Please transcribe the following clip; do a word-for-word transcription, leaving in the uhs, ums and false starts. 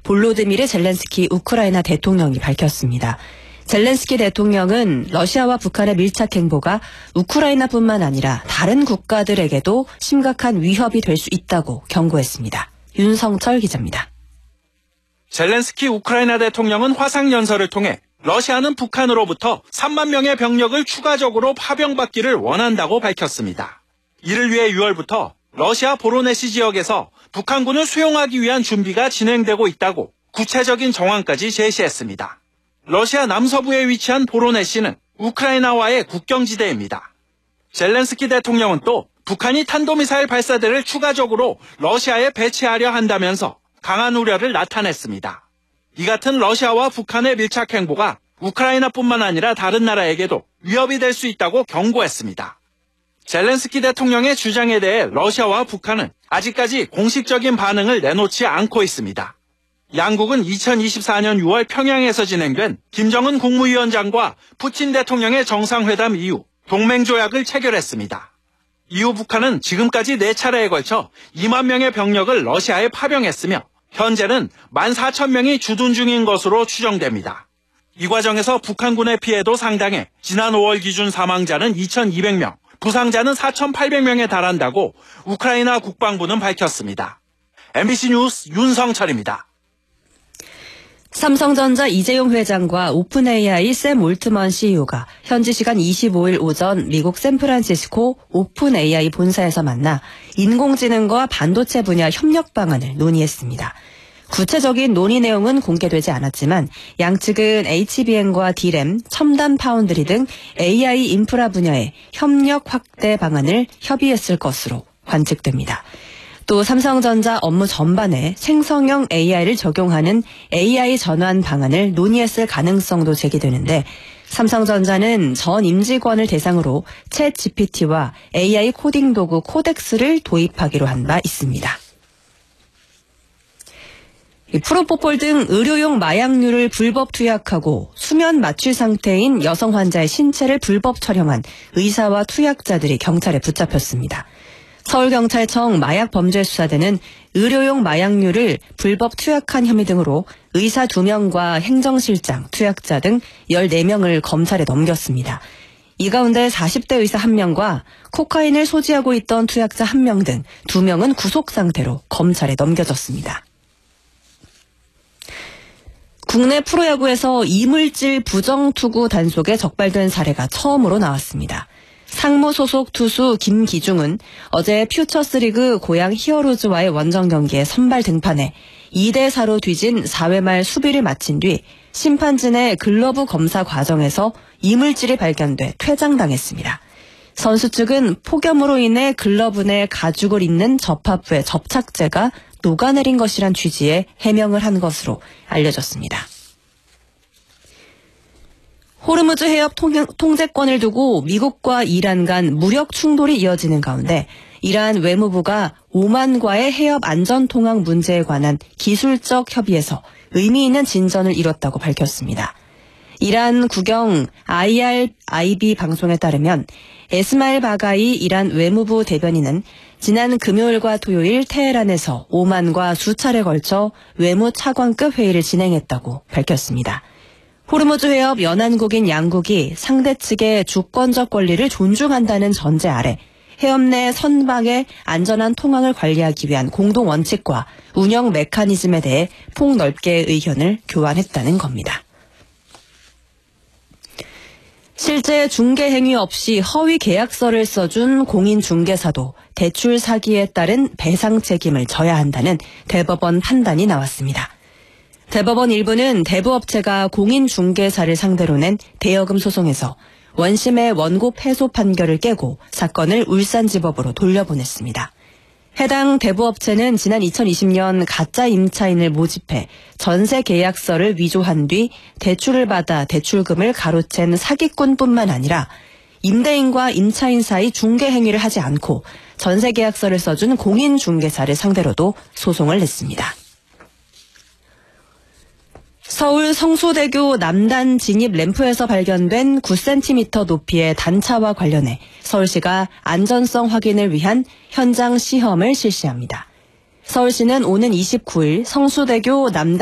볼로디미르 젤렌스키 우크라이나 대통령이 밝혔습니다. 젤렌스키 대통령은 러시아와 북한의 밀착 행보가 우크라이나뿐만 아니라 다른 국가들에게도 심각한 위협이 될 수 있다고 경고했습니다. 윤성철 기자입니다. 젤렌스키 우크라이나 대통령은 화상연설을 통해 러시아는 북한으로부터 삼만 명의 병력을 추가적으로 파병받기를 원한다고 밝혔습니다. 이를 위해 유월부터 러시아 보로네시 지역에서 북한군을 수용하기 위한 준비가 진행되고 있다고 구체적인 정황까지 제시했습니다. 러시아 남서부에 위치한 보로네시는 우크라이나와의 국경지대입니다. 젤렌스키 대통령은 또 북한이 탄도미사일 발사대를 추가적으로 러시아에 배치하려 한다면서 강한 우려를 나타냈습니다. 이 같은 러시아와 북한의 밀착 행보가 우크라이나뿐만 아니라 다른 나라에게도 위협이 될 수 있다고 경고했습니다. 젤렌스키 대통령의 주장에 대해 러시아와 북한은 아직까지 공식적인 반응을 내놓지 않고 있습니다. 양국은 이천이십사 년 유월 평양에서 진행된 김정은 국무위원장과 푸틴 대통령의 정상회담 이후 동맹조약을 체결했습니다. 이후 북한은 지금까지 네 차례에 걸쳐 이만 명의 병력을 러시아에 파병했으며 현재는 만 사천 명이 주둔 중인 것으로 추정됩니다. 이 과정에서 북한군의 피해도 상당해 지난 오월 기준 사망자는 이천이백 명, 부상자는 사천팔백 명에 달한다고 우크라이나 국방부는 밝혔습니다. 엠비씨 뉴스 윤성철입니다. 삼성전자 이재용 회장과 오픈에이아이 샘 올트먼 씨이오가 현지 시간 이십오일 오전 미국 샌프란시스코 오픈에이아이 본사에서 만나 인공지능과 반도체 분야 협력 방안을 논의했습니다. 구체적인 논의 내용은 공개되지 않았지만 양측은 에이치비엠과 디램, 첨단 파운드리 등 에이아이 인프라 분야의 협력 확대 방안을 협의했을 것으로 관측됩니다. 또 삼성전자 업무 전반에 생성형 에이아이를 적용하는 에이아이 전환 방안을 논의했을 가능성도 제기되는데 삼성전자는 전 임직원을 대상으로 챗 지피티와 에이아이 코딩 도구 코덱스를 도입하기로 한 바 있습니다. 프로포폴 등 의료용 마약류를 불법 투약하고 수면 마취 상태인 여성 환자의 신체를 불법 촬영한 의사와 투약자들이 경찰에 붙잡혔습니다. 서울경찰청 마약범죄수사대는 의료용 마약류를 불법 투약한 혐의 등으로 의사 두 명과 행정실장, 투약자 등 열네 명을 검찰에 넘겼습니다. 이 가운데 사십 대 의사 한 명과 코카인을 소지하고 있던 투약자 한 명 등 두 명은 구속 상태로 검찰에 넘겨졌습니다. 국내 프로야구에서 이물질 부정투구 단속에 적발된 사례가 처음으로 나왔습니다. 상무 소속 투수 김기중은 어제 퓨처스리그 고양 히어로즈와의 원정 경기에 선발 등판해 이 대 사로 뒤진 사 회 말 수비를 마친 뒤 심판진의 글러브 검사 과정에서 이물질이 발견돼 퇴장당했습니다. 선수 측은 폭염으로 인해 글러브 내 가죽을 잇는 접합부의 접착제가 녹아내린 것이란 취지의 해명을 한 것으로 알려졌습니다. 호르무즈 해협 통제권을 두고 미국과 이란 간 무력 충돌이 이어지는 가운데 이란 외무부가 오만과의 해협 안전통항 문제에 관한 기술적 협의에서 의미 있는 진전을 이뤘다고 밝혔습니다. 이란 국영 아이알아이비 방송에 따르면 에스마일 바가이 이란 외무부 대변인은 지난 금요일과 토요일 테헤란에서 오만과 수차례 걸쳐 외무 차관급 회의를 진행했다고 밝혔습니다. 호르무즈 해협 연안국인 양국이 상대 측의 주권적 권리를 존중한다는 전제 아래 해협 내 선박의 안전한 통항을 관리하기 위한 공동 원칙과 운영 메커니즘에 대해 폭넓게 의견을 교환했다는 겁니다. 실제 중개 행위 없이 허위 계약서를 써준 공인중개사도 대출 사기에 따른 배상 책임을 져야 한다는 대법원 판단이 나왔습니다. 대법원 일부는 대부업체가 공인중개사를 상대로 낸 대여금 소송에서 원심의 원고 패소 판결을 깨고 사건을 울산지법으로 돌려보냈습니다. 해당 대부업체는 지난 이천이십 년 가짜 임차인을 모집해 전세 계약서를 위조한 뒤 대출을 받아 대출금을 가로챈 사기꾼뿐만 아니라 임대인과 임차인 사이 중개 행위를 하지 않고 전세 계약서를 써준 공인중개사를 상대로도 소송을 냈습니다. 서울 성수대교 남단 진입 램프에서 발견된 구 센티미터 높이의 단차와 관련해 서울시가 안전성 확인을 위한 현장 시험을 실시합니다. 서울시는 오는 이십구일 성수대교 남단